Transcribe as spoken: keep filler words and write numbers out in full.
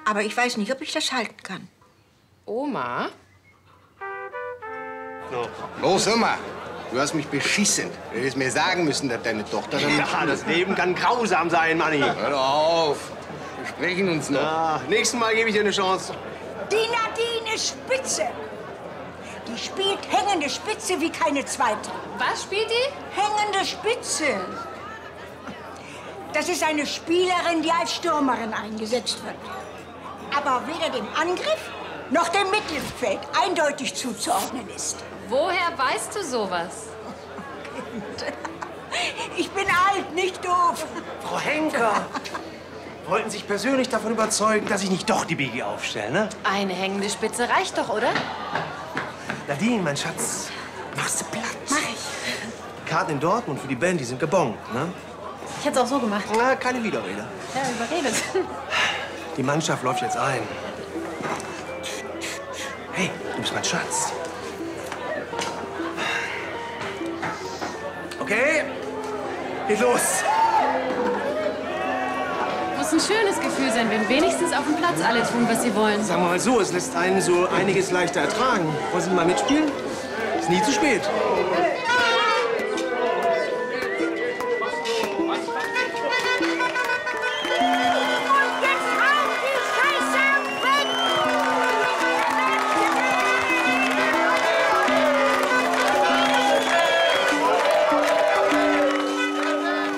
Aber ich weiß nicht, ob ich das halten kann. Oma? No. Los, hör mal. Du hast mich beschissen. Du hättest mir sagen müssen, dass deine Tochter... Ja, das Leben kann grausam sein, Manni. Hör doch auf. Wir sprechen uns noch. Ja, nächstes Mal gebe ich dir eine Chance. Die Nadine Spitze. Die spielt hängende Spitze wie keine zweite. Was spielt die? Hängende Spitze. Das ist eine Spielerin, die als Stürmerin eingesetzt wird. Aber weder dem Angriff noch dem Mittelfeld eindeutig zuzuordnen ist. Woher weißt du sowas? Ich bin alt, nicht doof. Frau Henker, wollten sich persönlich davon überzeugen, dass ich nicht doch die B G aufstelle, ne? Eine hängende Spitze reicht doch, oder? Nadine, mein Schatz, machst du Platz? Mach ich. Die Karten in Dortmund für die Band, die sind gebongt, ne? Ich hätte es auch so gemacht. Na, keine Widerrede. Ja, überredet. Die Mannschaft läuft jetzt ein. Hey, du bist mein Schatz. Okay, geht los. Muss ein schönes Gefühl sein, wenn wenigstens auf dem Platz alle tun, was sie wollen. Sagen wir mal so, es lässt einen so einiges leichter ertragen. Wollen Sie mal mitspielen? Ist nie zu spät.